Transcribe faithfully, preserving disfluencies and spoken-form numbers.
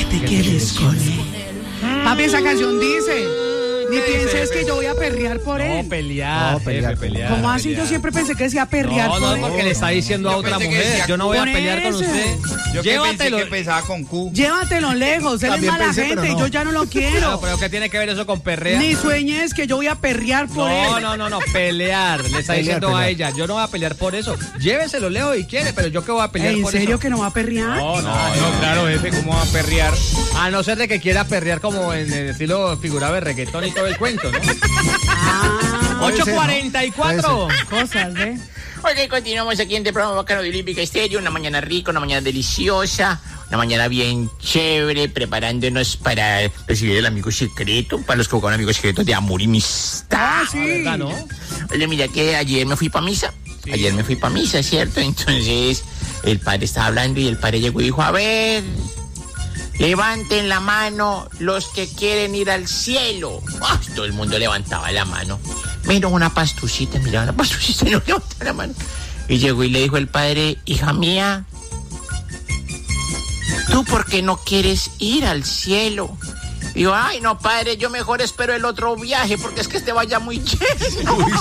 te quedes con él. Papi, esa canción dice... Ni pienses que yo voy a perrear por él. No, pelear, no, pelear, jefe, pelear. ¿Cómo así? Pelear. Yo siempre pensé que decía perrear no, por no, él. No, porque le está diciendo a yo otra mujer. Yo no voy a pelear con usted. Yo Llévatelo. Que pensé que pensaba con Q. Llévatelo lejos. Él es mala pensé, gente no. y yo ya no lo quiero. No, pero ¿qué tiene que ver eso con perrear? Ni sueñes que yo voy a perrear por no, él. No, no, no, no, pelear. Le está pelear, diciendo pelear. a ella. Yo no voy a pelear por eso. Lléveselo lejos y quiere, pero yo qué voy a pelear por eso. ¿En serio que no va a perrear? No, no, no, no, claro, jefe, ¿cómo va a perrear? A no ser de que quiera perrear como en el estilo figurado de reggaetón y todo el cuento, ¿no? Ah, ocho cuarenta y cuatro. Cosas, ¿eh? Ok, continuamos aquí en el programa Bacano de Olímpica Estéreo. Una mañana rica, una mañana deliciosa, una mañana bien chévere, preparándonos para recibir el amigo secreto, para los que juegan amigos secretos de amor y amistad. Ah, sí. ¿Verdad, no? Oye, mira que ayer me fui para misa. Sí. Ayer me fui para misa, ¿cierto? Entonces, el padre estaba hablando y el padre llegó y dijo, a ver... Levanten la mano los que quieren ir al cielo. ¡Ay! Todo el mundo levantaba la mano. Mira una pastucita, mira una pastucita y no levantaba la mano. Y llegó y le dijo el padre, hija mía, ¿tú por qué no quieres ir al cielo? Digo, ay no padre, yo mejor espero el otro viaje porque es que este vaya muy lleno.